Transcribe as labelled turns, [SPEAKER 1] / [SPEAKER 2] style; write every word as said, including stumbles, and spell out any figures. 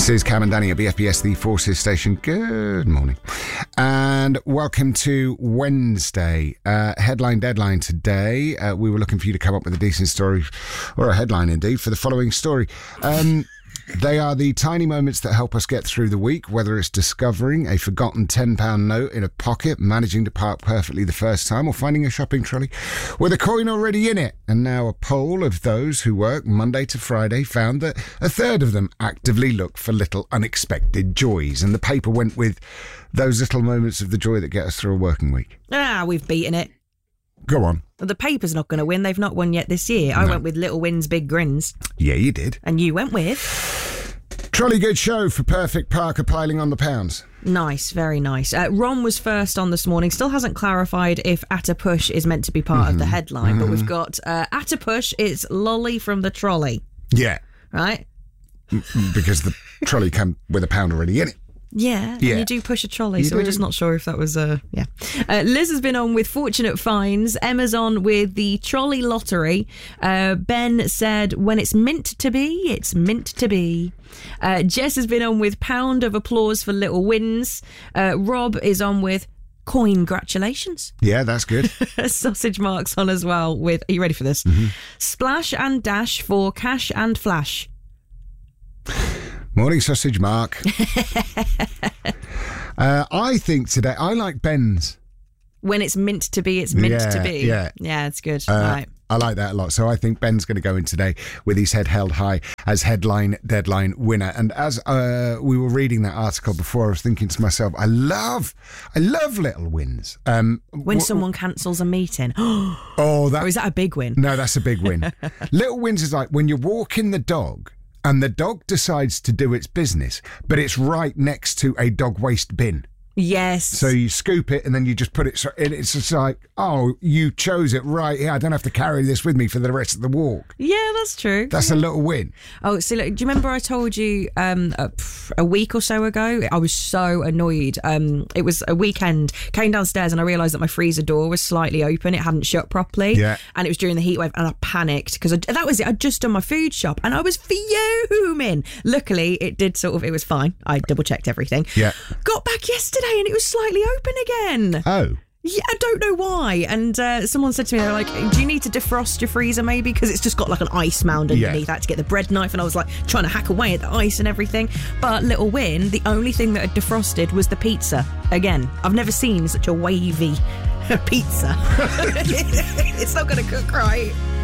[SPEAKER 1] This is Cam and Danny at B F B S, the Forces Station. Good morning. And welcome to Wednesday. Uh, headline deadline today. Uh, we were looking for you to come up with a decent story, or a headline indeed, for the following story. Um... They are the tiny moments that help us get through the week, whether it's discovering a forgotten ten pound note in a pocket, managing to park perfectly the first time, or finding a shopping trolley with a coin already in it. And now a poll of those who work Monday to Friday found that a third of them actively look for little unexpected joys. And the paper went with those little moments of the joy that get us through a working week.
[SPEAKER 2] Ah, we've beaten it.
[SPEAKER 1] Go on.
[SPEAKER 2] The paper's not going to win. They've not won yet this year. I no. went with little wins, big grins.
[SPEAKER 1] Yeah, you did.
[SPEAKER 2] And you went with?
[SPEAKER 1] Trolley good show for perfect Parker piling on the pounds.
[SPEAKER 2] Nice, very nice. Uh, Ron was first on this morning. Still hasn't clarified if At a Push is meant to be part mm-hmm. of the headline, mm-hmm. but we've got uh, At a Push, it's Lolly from the trolley.
[SPEAKER 1] Yeah.
[SPEAKER 2] Right?
[SPEAKER 1] Because the trolley came with a pound already in it.
[SPEAKER 2] Yeah, yeah. And you do push a trolley, you so do. We're just not sure if that was, uh, yeah. Uh, Liz has been on with Fortunate Finds. Emma's on with the trolley lottery. Uh, Ben said, when it's meant to be, it's meant to be. Uh, Jess has been on with Pound of Applause for Little Wins. Uh, Rob is on with Coin Gratulations.
[SPEAKER 1] Yeah, that's good.
[SPEAKER 2] Sausage Mark's on as well with, are you ready for this? Mm-hmm. Splash and Dash for Cash and Flash.
[SPEAKER 1] Morning, Sausage Mark. uh, I think today, I like Ben's.
[SPEAKER 2] When it's meant to be, it's meant
[SPEAKER 1] yeah,
[SPEAKER 2] to be.
[SPEAKER 1] Yeah,
[SPEAKER 2] yeah, it's good.
[SPEAKER 1] Uh,
[SPEAKER 2] right.
[SPEAKER 1] I like that a lot. So I think Ben's going to go in today with his head held high as headline deadline winner. And as uh, we were reading that article before, I was thinking to myself, I love, I love little wins. Um,
[SPEAKER 2] when w- someone cancels a meeting.
[SPEAKER 1] oh, that,
[SPEAKER 2] or is that a big win?
[SPEAKER 1] No, that's a big win. Little wins is like when you're walking the dog and the dog decides to do its business, but it's right next to a dog waste bin.
[SPEAKER 2] Yes.
[SPEAKER 1] So you scoop it and then you just put it, so it's just like, oh, you chose it right here. I don't have to carry this with me for the rest of the walk.
[SPEAKER 2] Yeah, that's true.
[SPEAKER 1] That's
[SPEAKER 2] yeah.
[SPEAKER 1] a little win.
[SPEAKER 2] Oh, so look, do you remember I told you um, a, a week or so ago, I was so annoyed. Um, it was a weekend, came downstairs and I realised that my freezer door was slightly open. It hadn't shut properly.
[SPEAKER 1] Yeah.
[SPEAKER 2] And it was during the heat wave and I panicked because that was it. I'd just done my food shop and I was fuming. Luckily, it did sort of, it was fine. I double checked everything.
[SPEAKER 1] Yeah.
[SPEAKER 2] Got back yesterday and it was slightly open again.
[SPEAKER 1] Oh.
[SPEAKER 2] Yeah, I don't know why. And uh, someone said to me, they're like, do you need to defrost your freezer maybe? Because it's just got like an ice mound underneath. Yeah. I had to get the bread knife and I was like trying to hack away at the ice and everything. But little win, the only thing that had defrosted was the pizza. Again, I've never seen such a wavy pizza. It's not going to cook right.